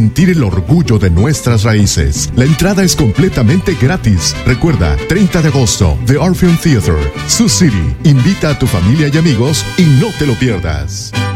sentir el orgullo de nuestras raíces. La entrada es completamente gratis. Recuerda, 30 de agosto, The Orpheum Theater, Sioux City. Invita a tu familia y amigos y no te lo pierdas.